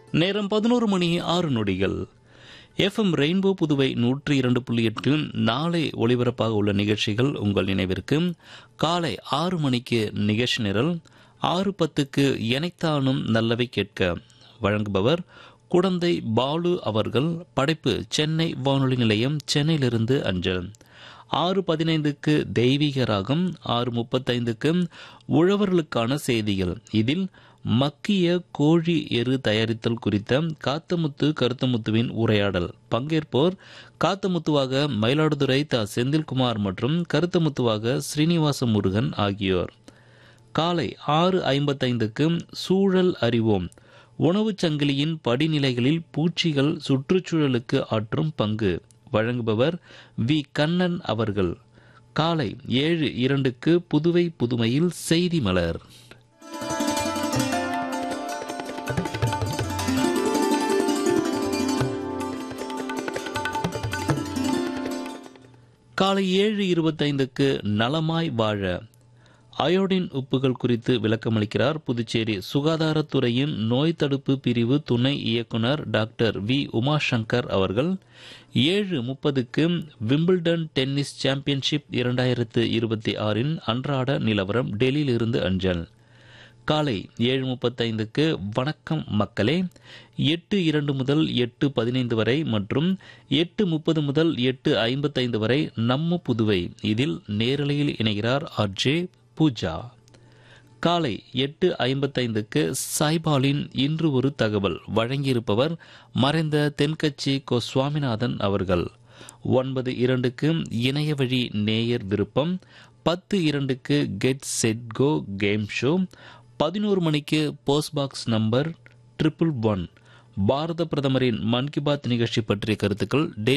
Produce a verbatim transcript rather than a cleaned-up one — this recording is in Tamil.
நேரம் பதினோரு மணி ஆறு நொடிகள். எஃப்எம் ரெயின்போ புதுவை நூற்றி இரண்டு புள்ளி எட்டு நாளை ஒளிபரப்பாக உள்ள நிகழ்ச்சிகள் உங்கள் நினைவிற்கு. காலை ஆறு மணிக்கு நிகழ்ச்சி நிரல், ஆறு பத்துக்கு எனைத்தானும் நல்லவை கேட்க வழங்குபவர் குடந்தை பாலு அவர்கள். படைப்பு சென்னை வானொலி நிலையம், சென்னையிலிருந்து அஞ்சல். ஆறு பதினைந்துக்கு தெய்வீக ராகம், ஆறு முப்பத்தைந்துக்கு உழவர்களுக்கான செய்திகள். இதில் மக்கிய கோழி எரு தயாரித்தல் குறித்த காத்தமுத்து கருத்தமுத்துவின் உரையாடல். பங்கேற்போர் காத்தமுத்துவாக மயிலாடுதுறை த செந்தில்குமார் மற்றும் கருத்தமுத்துவாக ஸ்ரீனிவாச முருகன் ஆகியோர். காலை ஆறு ஐம்பத்தைந்துக்கு சூழல் அறிவோம், உணவுச் சங்கிலியின் படிநிலைகளில் பூச்சிகள் சுற்றுச்சூழலுக்கு ஆற்றும் பங்கு. வழங்குபவர் வி கண்ணன் அவர்கள். காலை ஏழு இரண்டுக்கு புதுவை புதுமையில் செய்தி மலர். காலை ஏழு இருபத்தைந்துக்கு நலமாய் வாழ அயோடின் உப்புகள் குறித்து விளக்கமளிக்கிறார் புதுச்சேரி சுகாதாரத்துறையின் நோய் தடுப்பு பிரிவு துணை இயக்குனர் டாக்டர் வி உமாசங்கர் அவர்கள். ஏழு முப்பதுக்கு விம்பிள்டன் டென்னிஸ் சாம்பியன்ஷிப் இரண்டாயிரத்து இருபத்தி ஆறின் அன்றாட நிலவரம் டெல்லியிலிருந்து அஞ்சல். காலை ஏழு முப்பத்தைந்துக்கு வணக்கம் மக்களே, எட்டு இரண்டு முதல் எட்டு பதினைந்து வரை மற்றும் எட்டு முப்பது முதல் எட்டு ஐம்பத்தைந்து வரை நம்ம புதுவை. இதில் நேரலையில் இணைகிறார் ஆர்ஜே பூஜா. காலை எட்டு ஐம்பத்தைந்துக்கு சாய்பாலின் இன்று ஒரு தகவல். வழங்கியிருப்பவர் மறைந்த தென்கட்சி கோ சுவாமிநாதன் அவர்கள். ஒன்பது இரண்டுக்கு இணைய வழி நேயர் விருப்பம். பத்து இரண்டுக்கு get set go game show. பதினோரு மணிக்கு post box number triple one, பாரத பிரதமரின் மன் கி பாத் நிகழ்ச்சி பற்றிய கருத்துக்கள்